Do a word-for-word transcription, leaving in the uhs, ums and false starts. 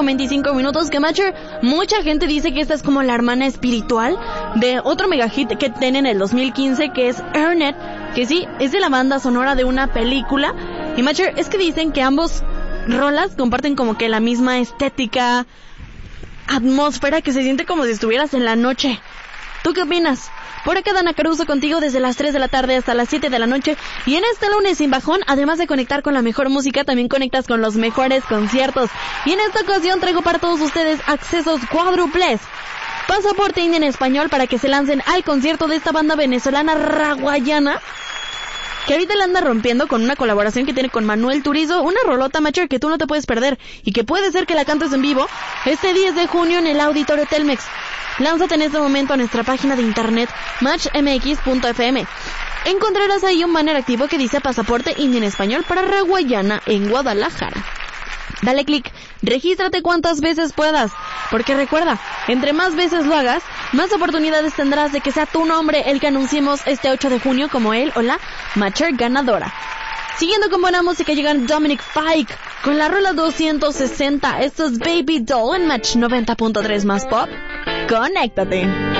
con veinticinco minutos. Que Matcher, mucha gente dice que esta es como la hermana espiritual de otro mega hit que tienen en el dos mil quince, que es Earn It, que sí, es de la banda sonora de una película. Y Matcher, es que dicen que ambos rolas comparten como que la misma estética, atmósfera, que se siente como si estuvieras en la noche. ¿Tú qué opinas? Por acá Dana Caruso contigo desde las tres de la tarde hasta las siete de la noche. Y en este lunes sin bajón, además de conectar con la mejor música, también conectas con los mejores conciertos. Y en esta ocasión traigo para todos ustedes accesos cuádruples. Pasaporte Indie en español para que se lancen al concierto de esta banda venezolana raguayana, que ahorita la anda rompiendo con una colaboración que tiene con Manuel Turizo, una rolota, Matcher, que tú no te puedes perder y que puede ser que la cantes en vivo este diez de junio en el Auditorio Telmex. Lánzate en este momento a nuestra página de internet match m x punto f m. Encontrarás ahí un banner activo que dice Pasaporte Indie en español para Raguayana en Guadalajara. Dale clic, regístrate cuantas veces puedas, porque recuerda, entre más veces lo hagas, más oportunidades tendrás de que sea tu nombre el que anunciemos este ocho de junio como él o la Matcher ganadora. Siguiendo con buena música llegan Dominic Fike con la rola doscientos sesenta. Esto es Baby Doll en Match noventa punto tres más pop. Conéctate.